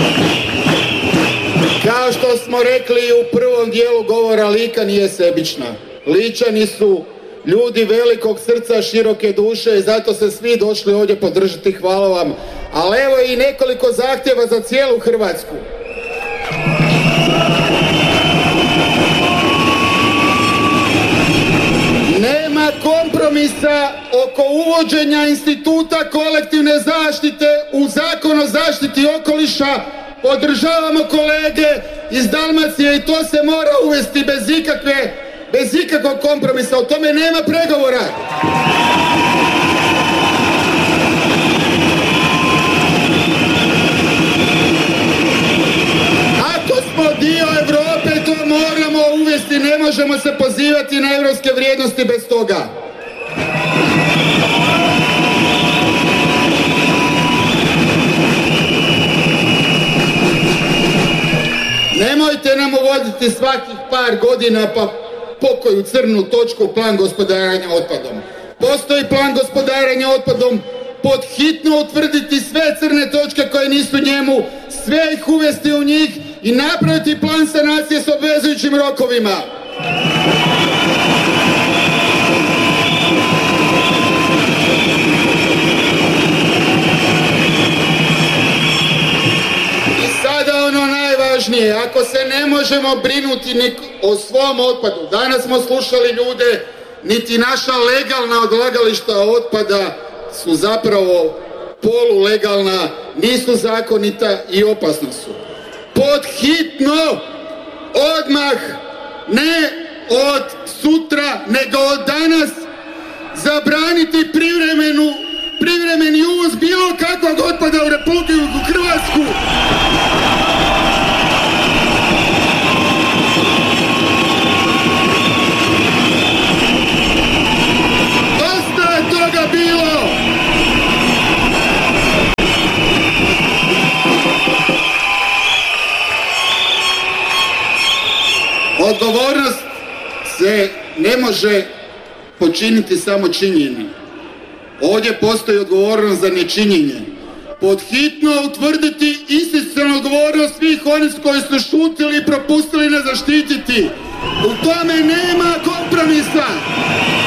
Kao što smo rekli u prvom dijelu govora, Lika nije sebična. Ličani su ljudi velikog srca, široke duše i zato se svi došli ovdje podržati, hvala vam. Ali evo i nekoliko zahtjeva za cijelu Hrvatsku. Nema kompromisa oko uvođenja instituta kolektivne zaštite u Zakon o zaštiti okoliša. Podržavamo kolege iz Dalmacije i to se mora uvesti bez ikakvog kompromisa. O tome nema pregovora. Ako smo dio Europe, to moramo uvesti. Ne možemo se pozivati na europske vrijednosti bez toga. Nemojte nam uvoditi svakih par godina pa pokoju crnu točku plan gospodarenja otpadom. Postoji plan gospodarenja otpadom, pod hitno utvrditi sve crne točke koje nisu njemu, sve ih uvesti u njih i napraviti plan sanacije s obvezujućim rokovima. Ako se ne možemo brinuti o svom otpadu, danas smo slušali ljude, niti naša legalna odlagališta otpada su zapravo polulegalna, nisu zakonita i opasna su. Pod hitno, odmah, ne od sutra, nego od danas, zabraniti privremeni uvoz bilo kakvog otpada u Republiku Hrvatsku. Odgovornost se ne može počiniti samo činjenjem. Ovdje postoji odgovornost za nečinjenje. Pod hitno utvrditi institucionalnu odgovornost svih onih koji su šutili i propustili ne zaštititi. U tome nema kompromisa.